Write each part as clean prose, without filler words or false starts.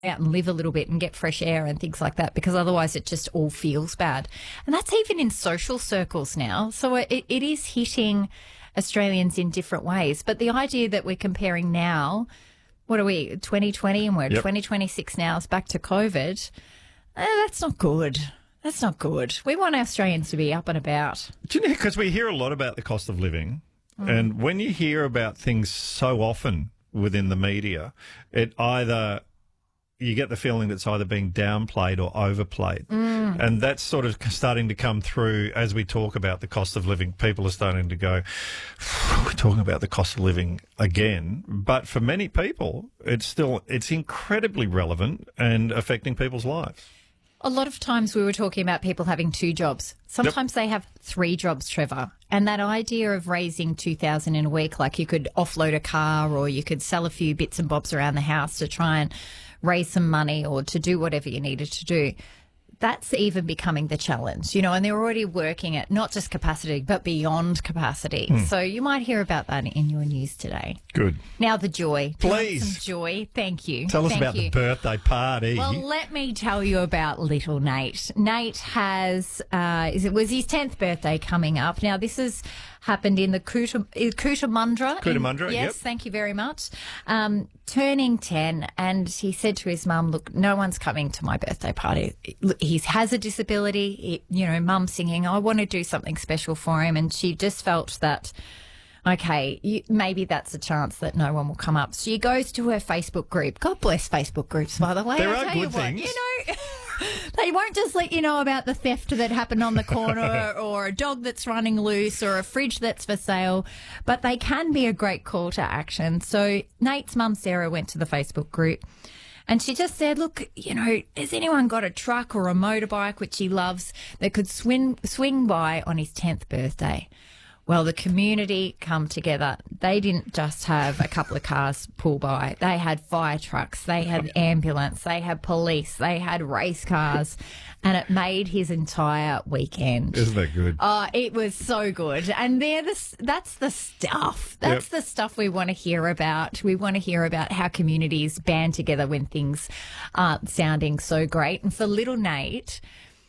out and live a little bit and get fresh air and things like that, because otherwise it just all feels bad. And that's even in social circles now. So it is hitting Australians in different ways. But the idea that we're comparing now, what are we, 2020, and we're 2026 now, it's back to COVID, that's not good. That's not good. We want Australians to be up and about. Do you know, because we hear a lot about the cost of living, and when you hear about things so often within the media, it either... you get the feeling that it's either being downplayed or overplayed. And that's sort of starting to come through as we talk about the cost of living. People are starting to go, we're talking about the cost of living again. But for many people, it's incredibly relevant and affecting people's lives. A lot of times we were talking about people having 2 jobs. Sometimes they have 3 jobs, Trevor. And that idea of raising $2,000 in a week, like you could offload a car or you could sell a few bits and bobs around the house to try and raise some money or to do whatever you needed to do. That's even becoming the challenge, you know, and they're already working at not just capacity, but beyond capacity. So you might hear about that in your news today. Good. Now the joy. Please. Some joy. Thank you. Tell us about the birthday party. Well, let me tell you about little Nate. Nate has, it was his 10th birthday coming up. Now, this has happened in the Cootamundra. Cootamundra, yes, yep. Thank you very much. Turning 10, and he said to his mum, look, no one's coming to my birthday party. He has a disability. Mum's singing, I want to do something special for him. And she just felt that, okay, maybe that's a chance that no one will come up. She goes to her Facebook group. God bless Facebook groups, by the way. There are good things. They won't just let you know about the theft that happened on the corner or a dog that's running loose or a fridge that's for sale, but they can be a great call to action. So Nate's mum, Sarah, went to the Facebook group and she just said, look, has anyone got a truck or a motorbike, which he loves, that could swing by on his 10th birthday? Well, the community come together. They didn't just have a couple of cars pull by. They had fire trucks. They had ambulance. They had police. They had race cars. And it made his entire weekend. Isn't that good? Oh, it was so good. And that's the stuff. That's the stuff we want to hear about. We want to hear about how communities band together when things aren't sounding so great. And for little Nate,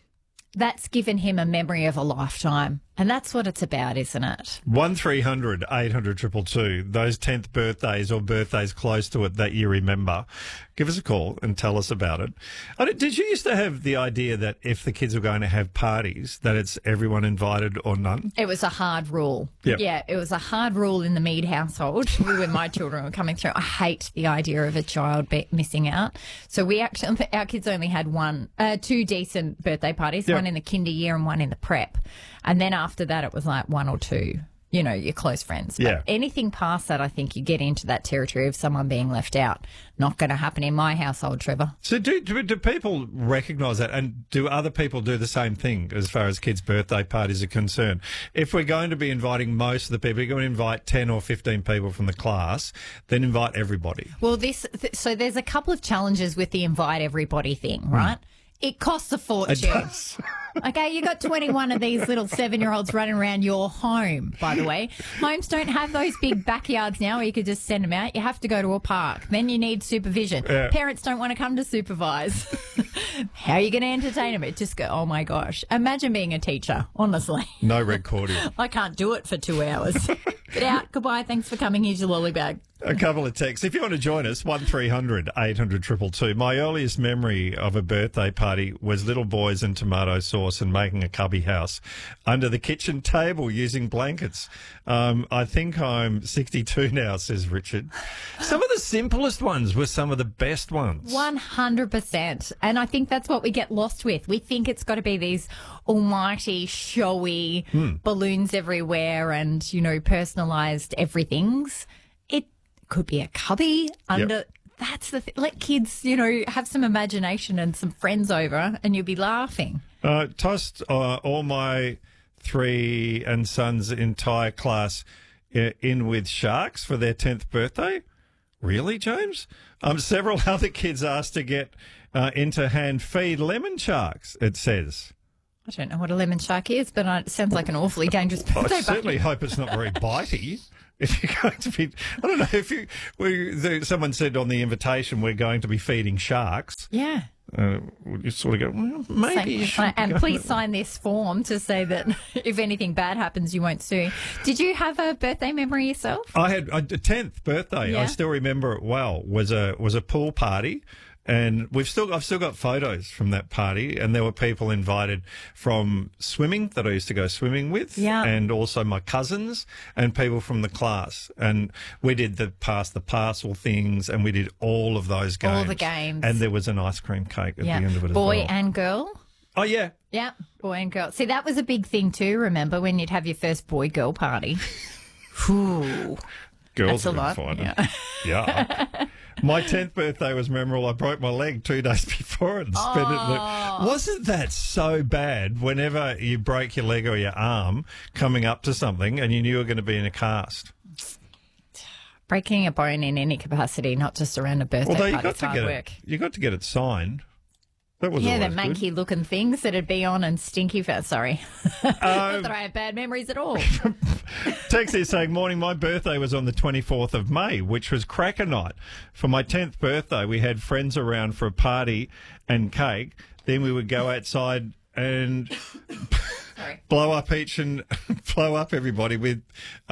that's given him a memory of a lifetime. And that's what it's about, isn't it? 1300 800 222, those 10th birthdays or birthdays close to it that you remember. Give us a call and tell us about it. Did you used to have the idea that if the kids were going to have parties, that it's everyone invited or none? It was a hard rule. Yep. Yeah, it was a hard rule in the Mead household when my children were coming through. I hate the idea of a child missing out. So our kids only had 2 decent birthday parties, one in the kinder year and one in the prep. And then after that, it was like 1 or 2, your close friends. But anything past that, I think you get into that territory of someone being left out. Not going to happen in my household, Trevor. So do people recognise that, and do other people do the same thing as far as kids' birthday parties are concerned? If we're going to be inviting most of the people, you're going to invite 10 or 15 people from the class, then invite everybody. Well, so there's a couple of challenges with the invite everybody thing, right? It costs a fortune. It does. Okay, you got 21 of these little 7-year-olds running around your home, by the way. Homes don't have those big backyards now where you could just send them out. You have to go to a park. Then you need supervision. Yeah. Parents don't want to come to supervise. How are you going to entertain them? It just go, oh, my gosh. Imagine being a teacher, honestly. No red cordial. I can't do it for 2 hours. Get out. Goodbye. Thanks for coming. Here's your lolly bag. A couple of texts. If you want to join us, 1300 800 222. My earliest memory of a birthday party was little boys and tomato sauce and making a cubby house under the kitchen table using blankets. I think I'm 62 now, says Richard. Some of the simplest ones were some of the best ones. 100%. And I think that's what we get lost with. We think it's got to be these almighty, showy balloons everywhere and, personalised everythings. It could be a cubby under... Yep. That's the thing. Let kids, have some imagination and some friends over and you'll be laughing. Tossed all my 3 and son's entire class in with sharks for their 10th birthday. Really, James? Several other kids asked to get into hand feed lemon sharks, it says. I don't know what a lemon shark is, but it sounds like an awfully dangerous I birthday certainly party. hope it's not very bitey. If you're going to be, I don't know, someone said on the invitation we're going to be feeding sharks. Yeah. You sort of go, well, maybe you should And go. please sign this form to say that if anything bad happens, you won't sue. Did you have a birthday memory yourself? I had a 10th birthday. Yeah. I still remember it well. Was a pool party, and I've still got photos from that party. And there were people invited from swimming that I used to go swimming with, Yeah. and also my cousins and people from the class. And we did the pass the parcel things, and we did all of those games. All the games. And there was an ice cream cake at Yeah. the end of it Boy as well. and girl. Oh yeah. Yeah, boy and girl. See, that was a big thing too, remember, when you'd have your first boy-girl party. Ooh. Girls That's a are lot, fun. yeah. Yeah. My 10th birthday was memorable. I broke my leg 2 days before it and spent it. Wasn't that so bad whenever you break your leg or your arm coming up to something and you knew you were going to be in a cast? Breaking a bone in any capacity, not just around a birthday Although party, it's hard work. you got to get it signed. That was Yeah, the always good. manky looking things that'd be on and stinky fat. Sorry. Not that I have bad memories at all. Text here saying, morning, my birthday was on the 24th of May, which was cracker night. For my 10th birthday, we had friends around for a party and cake. Then we would go outside and Sorry. blow up everybody with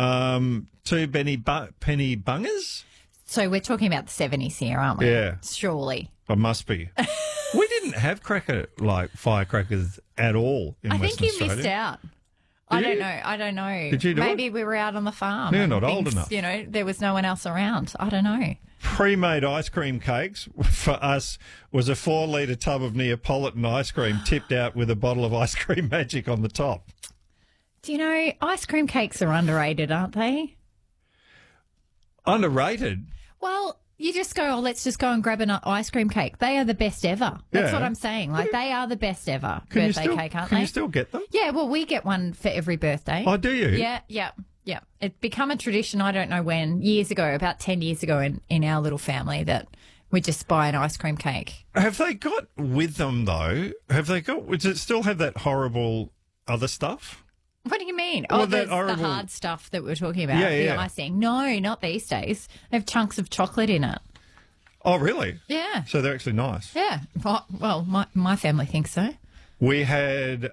2 penny bungers. So we're talking about the 70s here, aren't we? Yeah. Surely. I must be. We didn't have firecrackers at all in I Western think you Australia. missed out. Did I don't know. Did you do Maybe it? we were out on the farm. You're and not old things, enough. You know, there was no one else around. I don't know. Pre-made ice cream cakes for us was a 4-litre tub of Neapolitan ice cream tipped out with a bottle of Ice Cream Magic on the top. Do you know, ice cream cakes are underrated, aren't they? Underrated. Well, you just go, let's just go and grab an ice cream cake. They are the best ever. That's Yeah. what I'm saying. Like, they are the best ever Can you birthday still, cake, aren't can they? you still get them? Yeah, well, we get one for every birthday. Oh, do you? Yeah. It's become a tradition, I don't know when, years ago, about 10 years ago in our little family, that we just buy an ice cream cake. Have they got with them, though? Does it still have that horrible other stuff? What do you mean? Well, Oh, that the horrible- hard stuff that we're talking about, Yeah, the yeah. icing. No, not these days. They have chunks of chocolate in it. Oh, really? Yeah. So they're actually nice. Yeah. Well, my family thinks so. We had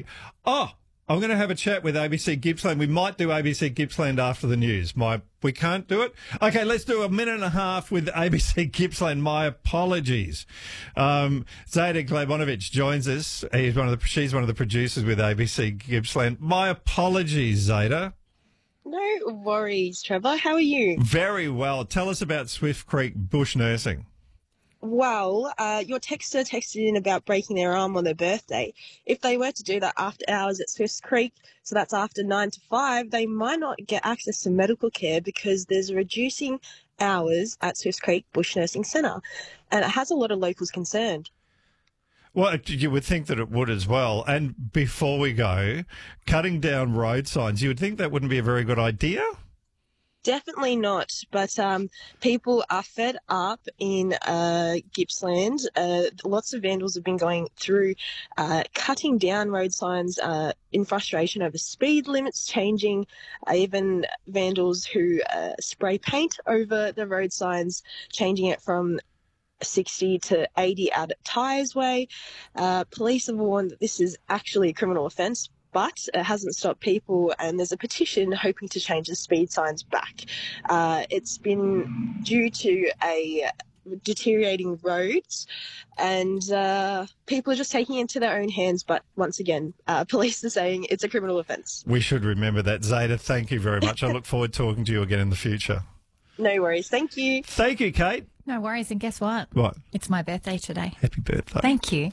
I'm going to have a chat with ABC Gippsland. We might do ABC Gippsland after the news. We can't do it? Okay, let's do a minute and a half with ABC Gippsland. My apologies. Zeta Glabonovich joins us. She's one of the producers with ABC Gippsland. My apologies, Zeta. No worries, Trevor. How are you? Very well. Tell us about Swift Creek Bush Nursing. Well, your texter texted in about breaking their arm on their birthday. If they were to do that after hours at Swifts Creek, so that's after 9 to 5, they might not get access to medical care because there's reducing hours at Swifts Creek Bush Nursing Centre, and it has a lot of locals concerned. Well, you would think that it would as well. And before we go, cutting down road signs, you would think that wouldn't be a very good idea? Definitely not, but people are fed up in Gippsland. Lots of vandals have been going through cutting down road signs in frustration over speed limits changing, even vandals who spray paint over the road signs, changing it from 60 to 80 out at Tyres Way. Police have warned that this is actually a criminal offence, but it hasn't stopped people, and there's a petition hoping to change the speed signs back. It's been due to a deteriorating roads, and people are just taking it into their own hands. But once again, police are saying it's a criminal offence. We should remember that. Zeta, thank you very much. I look forward to talking to you again in the future. No worries. Thank you. Thank you, Kate. No worries. And guess what? What? It's my birthday today. Happy birthday. Thank you.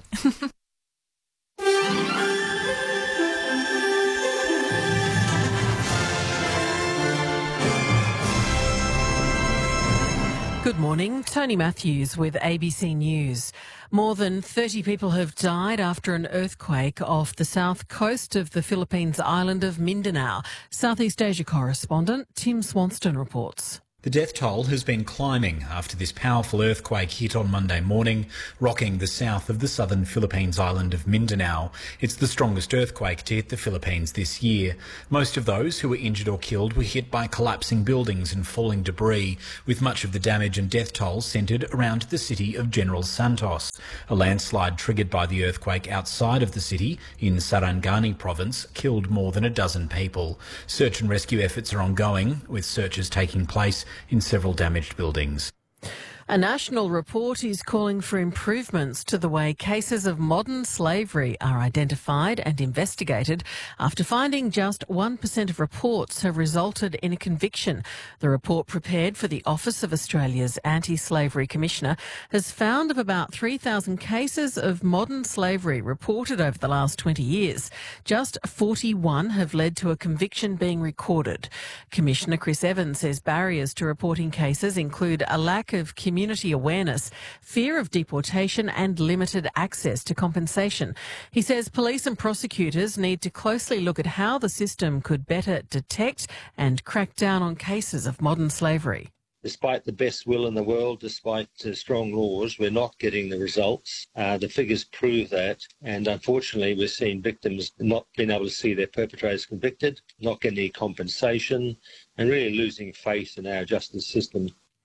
Good morning, Tony Matthews with ABC News. More than 30 people have died after an earthquake off the south coast of the Philippines island of Mindanao. Southeast Asia correspondent Tim Swanston reports. The death toll has been climbing after this powerful earthquake hit on Monday morning, rocking the south of the southern Philippines island of Mindanao. It's the strongest earthquake to hit the Philippines this year. Most of those who were injured or killed were hit by collapsing buildings and falling debris, with much of the damage and death toll centred around the city of General Santos. A landslide triggered by the earthquake outside of the city in Sarangani province killed more than a dozen people. Search and rescue efforts are ongoing, with searches taking place in several damaged buildings. A national report is calling for improvements to the way cases of modern slavery are identified and investigated after finding just 1% of reports have resulted in a conviction. The report, prepared for the Office of Australia's Anti-Slavery Commissioner, has found of about 3,000 cases of modern slavery reported over the last 20 years. Just 41 have led to a conviction being recorded. Commissioner Chris Evans says barriers to reporting cases include a lack of community awareness, fear of deportation and limited access to compensation. He says police and prosecutors need to closely look at how the system could better detect and crack down on cases of modern slavery. Despite the best will in the world, despite strong laws, we're not getting the results. The figures prove that, and unfortunately we're seeing victims not being able to see their perpetrators convicted, not getting any compensation, and really losing faith in our justice system.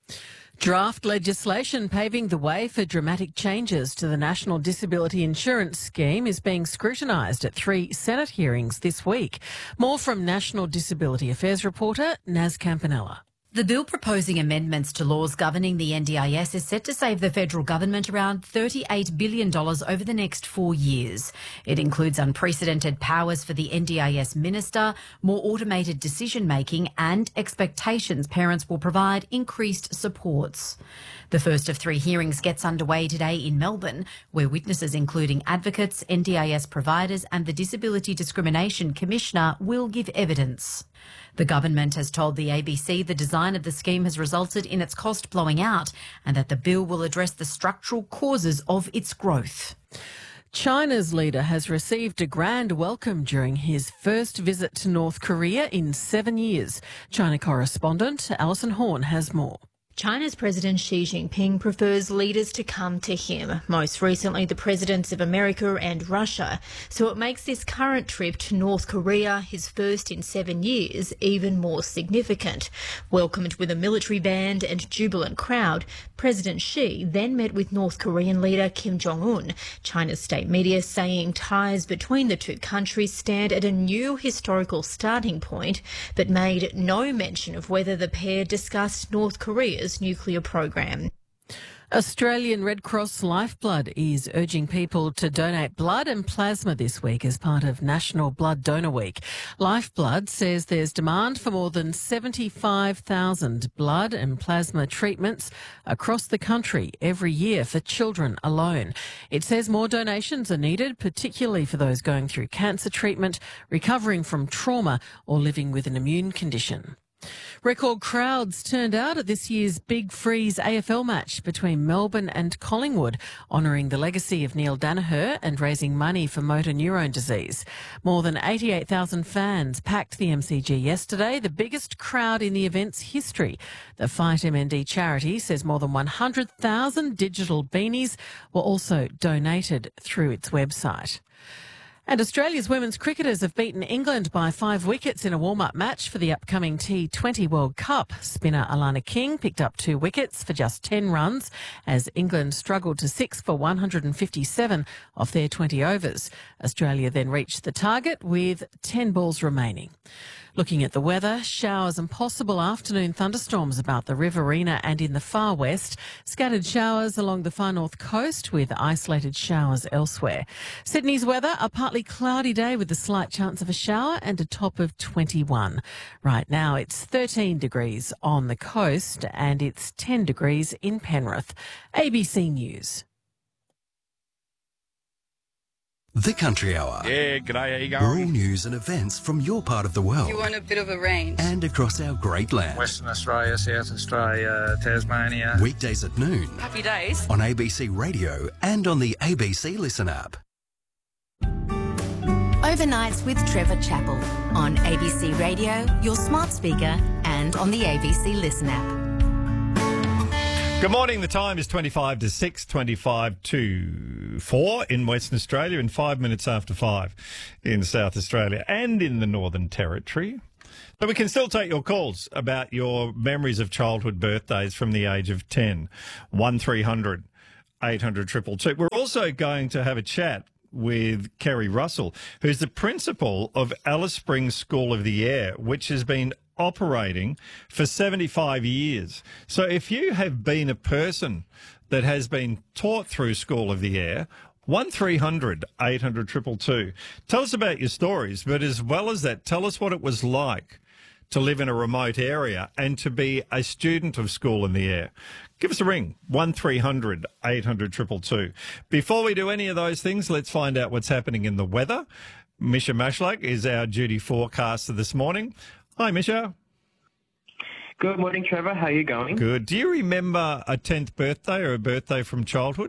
Draft legislation paving the way for dramatic changes to the National Disability Insurance Scheme is being scrutinised at 3 Senate hearings this week. More from National Disability Affairs reporter Naz Campanella. The bill proposing amendments to laws governing the NDIS is set to save the federal government around $38 billion over the next 4 years. It includes unprecedented powers for the NDIS minister, more automated decision-making and expectations parents will provide increased supports. The first of 3 hearings gets underway today in Melbourne, where witnesses including advocates, NDIS providers and the Disability Discrimination Commissioner will give evidence. The government has told the ABC the design of the scheme has resulted in its cost blowing out and that the bill will address the structural causes of its growth. China's leader has received a grand welcome during his first visit to North Korea in 7 years. China correspondent Alison Horn has more. China's President Xi Jinping prefers leaders to come to him, most recently the presidents of America and Russia, so it makes this current trip to North Korea, his first in 7 years, even more significant. Welcomed with a military band and jubilant crowd, President Xi then met with North Korean leader Kim Jong-un, China's state media saying ties between the two countries stand at a new historical starting point, but made no mention of whether the pair discussed North Korea's nuclear program. Australian Red Cross Lifeblood is urging people to donate blood and plasma this week as part of National Blood Donor Week. Lifeblood says there's demand for more than 75,000 blood and plasma treatments across the country every year for children alone. It says more donations are needed, particularly for those going through cancer treatment, recovering from trauma or living with an immune condition. Record crowds turned out at this year's Big Freeze AFL match between Melbourne and Collingwood, honouring the legacy of Neil Danaher and raising money for motor neurone disease. More than 88,000 fans packed the MCG yesterday, the biggest crowd in the event's history. The Fight MND charity says more than 100,000 digital beanies were also donated through its website. And Australia's women's cricketers have beaten England by 5 wickets in a warm-up match for the upcoming T20 World Cup. Spinner Alana King picked up 2 wickets for just 10 runs as England struggled to 6 for 157 off their 20 overs. Australia then reached the target with 10 balls remaining. Looking at the weather, showers and possible afternoon thunderstorms about the Riverina and in the far west. Scattered showers along the far north coast with isolated showers elsewhere. Sydney's weather, a partly cloudy day with a slight chance of a shower and a top of 21. Right now it's 13 degrees on the coast and it's 10 degrees in Penrith. ABC News. The Country Hour. Yeah, g'day, how you going? Rural news and events from your part of the world. You want a bit of a range. And across our great land. Western Australia, South Australia, Tasmania. Weekdays at noon. Happy days. On ABC Radio and on the ABC Listen app. Overnights with Trevor Chappell on ABC Radio, your smart speaker and on the ABC Listen app. Good morning. The time is 25 to 6, 25 to 4 in Western Australia and 5 minutes after 5 in South Australia and in the Northern Territory. So we can still take your calls about your memories of childhood birthdays from the age of 10. 1300 800 222. We're also going to have a chat with Kerry Russell, who's the principal of Alice Springs School of the Air, which has been operating for 75 years. So if you have been a person that has been taught through School of the Air, 1300 800 222. Tell us about your stories, but as well as that, tell us what it was like to live in a remote area and to be a student of School in the Air. Give us a ring, 1300 800 222. Before we do any of those things, let's find out what's happening in the weather. Misha Mashlak is our duty forecaster this morning. Hi, Misha. Good morning, Trevor. How are you going? Good. Do you remember a 10th birthday or a birthday from childhood?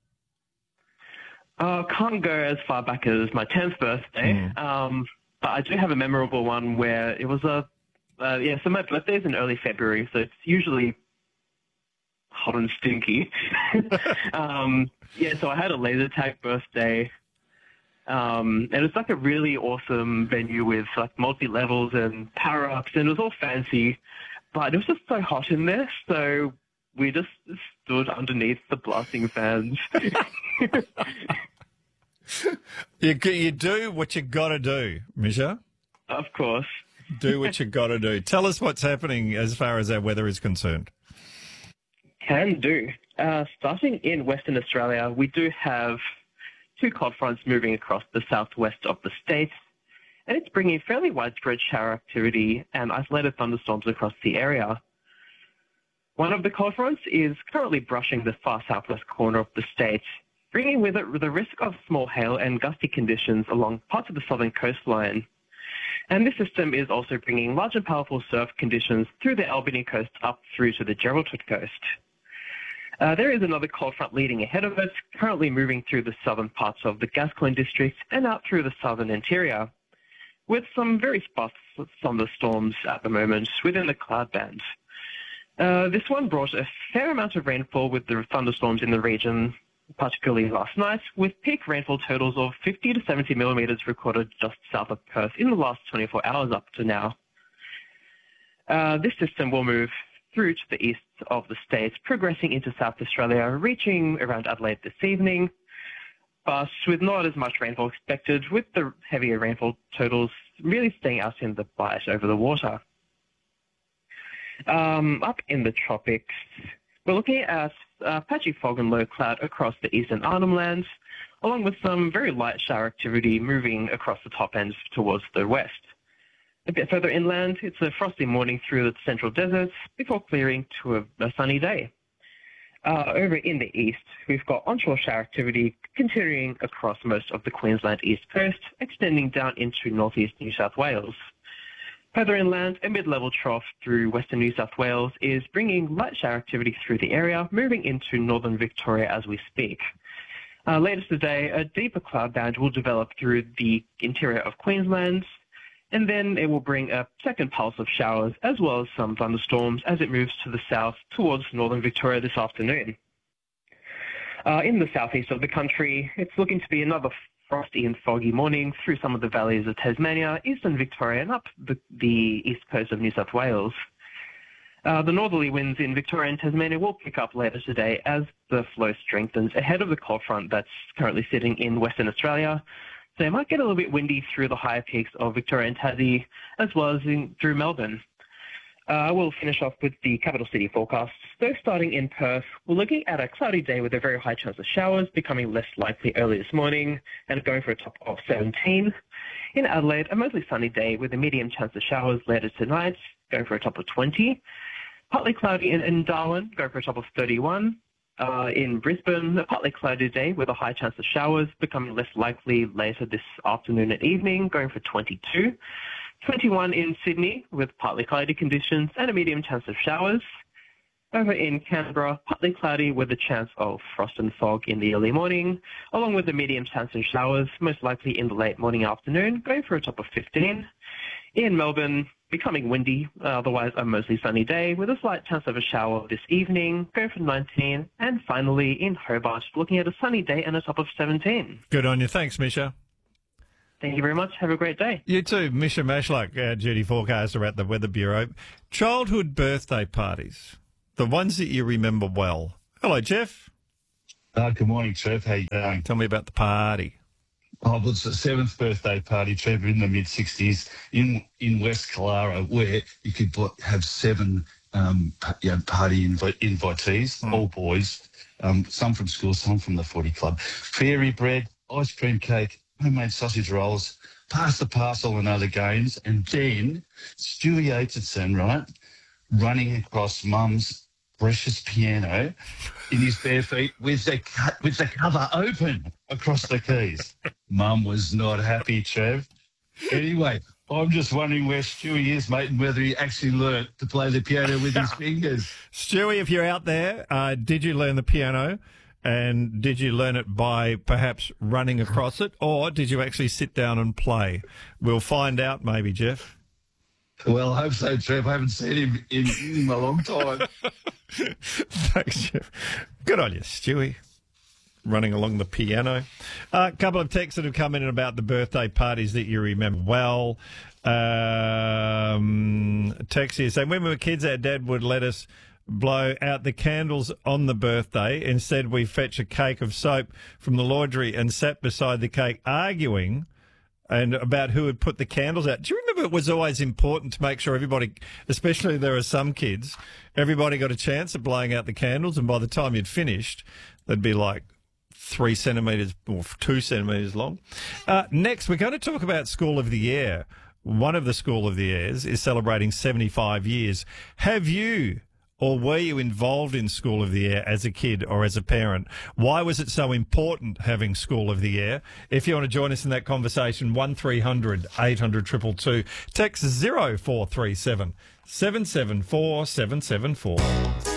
Can't go as far back as my 10th birthday, but I do have a memorable one where it was so my birthday is in early February, so it's usually hot and stinky. So I had a laser tag birthday. And it was like a really awesome venue with like multi-levels and power-ups, and it was all fancy, but it was just so hot in there, so we just stood underneath the blasting fans. You do what you got to do, Misha. Of course. Do what you got to do. Tell us what's happening as far as our weather is concerned. Can do. Starting in Western Australia, we do have two cold fronts moving across the southwest of the state, and it's bringing fairly widespread shower activity and isolated thunderstorms across the area. One of the cold fronts is currently brushing the far southwest corner of the state, bringing with it the risk of small hail and gusty conditions along parts of the southern coastline. And this system is also bringing large and powerful surf conditions through the Albany coast up through to the Geraldton coast. There is another cold front leading ahead of it, currently moving through the southern parts of the Gascoyne district and out through the southern interior, with some very sparse thunderstorms at the moment within the cloud band. This one brought a fair amount of rainfall with the thunderstorms in the region, particularly last night, with peak rainfall totals of 50 to 70 millimetres recorded just south of Perth in the last 24 hours up to now. This system will move through to the east of the state, progressing into South Australia, reaching around Adelaide this evening, but with not as much rainfall expected, with the heavier rainfall totals really staying out in the bight over the water. Up in the tropics, we're looking at patchy fog and low cloud across the eastern Arnhem Lands, along with some very light shower activity moving across the top ends towards the west. A bit further inland, it's a frosty morning through the central deserts before clearing to a sunny day. Over in the east, we've got onshore shower activity continuing across most of the Queensland east coast, extending down into northeast New South Wales. Further inland, a mid-level trough through western New South Wales is bringing light shower activity through the area, moving into northern Victoria as we speak. Later today, a deeper cloud band will develop through the interior of Queensland, and then it will bring a second pulse of showers as well as some thunderstorms as it moves to the south towards northern Victoria this afternoon. In the southeast of the country, it's looking to be another frosty and foggy morning through some of the valleys of Tasmania, eastern Victoria, and up the east coast of New South Wales. The northerly winds in Victoria and Tasmania will pick up later today as the flow strengthens ahead of the cold front that's currently sitting in Western Australia. So it might get a little bit windy through the higher peaks of Victoria and Tassie, as well as through Melbourne. We'll finish off with the capital city forecast. So starting in Perth, we're looking at a cloudy day with a very high chance of showers, becoming less likely early this morning and going for a top of 17. In Adelaide, a mostly sunny day with a medium chance of showers later tonight, going for a top of 20. Partly cloudy in Darwin, going for a top of 31. In Brisbane, a partly cloudy day with a high chance of showers, becoming less likely later this afternoon and evening, going for 22. 21 in Sydney with partly cloudy conditions and a medium chance of showers. Over in Canberra, partly cloudy with a chance of frost and fog in the early morning, along with a medium chance of showers, most likely in the late morning afternoon, going for a top of 15. In Melbourne, becoming windy, otherwise a mostly sunny day with a slight chance of a shower this evening, going for 19. And finally, in Hobart, looking at a sunny day and a top of 17. Good on you. Thanks, Misha. Thank you very much. Have a great day. You too. Misha Mashluk, our duty forecaster at the Weather Bureau. Childhood birthday parties, the ones that you remember well. Hello, Jeff. Good morning, Trev. How you going? Tell me about the party. Oh, well, it's the 7th birthday party, Trevor, in the mid-60s in West Kalara, where you could have 7 party invitees, all boys, some from school, some from the footy club. Fairy bread, ice cream cake, homemade sausage rolls, pass the parcel and other games, and then Stewie Aitchison, right, running across Mum's precious piano in his bare feet with the cover open across the keys. Mum was not happy, Trev. Anyway, I'm just wondering where Stewie is, mate, and whether he actually learnt to play the piano with his fingers. Stewie, if you're out there, did you learn the piano? And did you learn it by perhaps running across it, or did you actually sit down and play? We'll find out maybe, Jeff. Well, I hope so, Trev. I haven't seen him in a long time. Thanks, Jeff. Good on you, Stewie. Running along the piano. A couple of texts that have come in about the birthday parties that you remember well. Text here saying, when we were kids, our dad would let us blow out the candles on the birthday. Instead, we fetch a cake of soap from the laundry and sat beside the cake arguing and about who would put the candles out. Do you remember it was always important to make sure everybody, especially there are some kids, everybody got a chance at blowing out the candles, and by the time you'd finished, they'd be like 3 centimetres or 2 centimetres long. Next, we're going to talk about School of the Air. One of the School of the Airs is celebrating 75 years. Have you or were you involved in School of the Air as a kid or as a parent? Why was it so important having School of the Air? If you want to join us in that conversation, 1300 800 222. Text 0437 774 774.